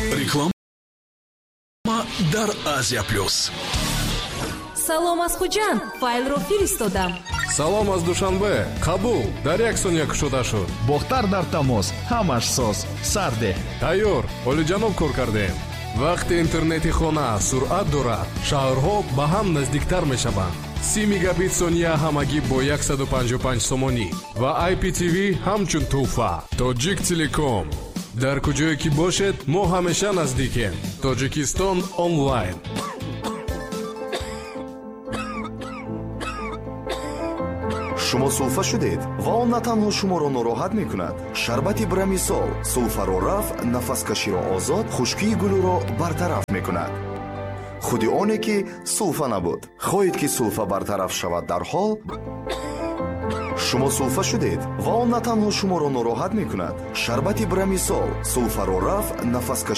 реклама дар Азия плюс. салом аз хуҷанд, файлро фиристодам. салом аз душанбе, қабул, дар як сония кушода шуд. бохтар дар тамос, ҳамаш соз, сарде. тайёр, олиҷаноб кор кардем. вақти интернети хона суръат дорад, шаҳрҳо ба ҳам наздиктар мешаванд. 30 мегабит сония ҳамагӣ бо 155 сомонӣ ва IPTV ҳамчун тӯҳфа. Тоҷик Телеком. дар куҷое ки бошед, мо ҳамеша наздикем. Тоҷикистон онлайн. шумо сулфа шудед ва он на танҳо шуморо нороҳат мекунад. шарбати брамисол сулфаро раф, нафаскаширо озод, хушкии гулӯро бартараф мекунад. худи оне ки сулфа набуд. хоҳед ки сулфа бартараф шавад дар ҳол? шумо сулфа шудед ва он на танҳо шуморо нороҳат мекунад. шарбати брамисол сулфаро раф, нафаскаширо